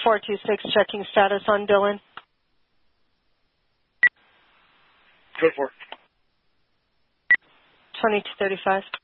426, checking status on Dylan. Go for it. 2235.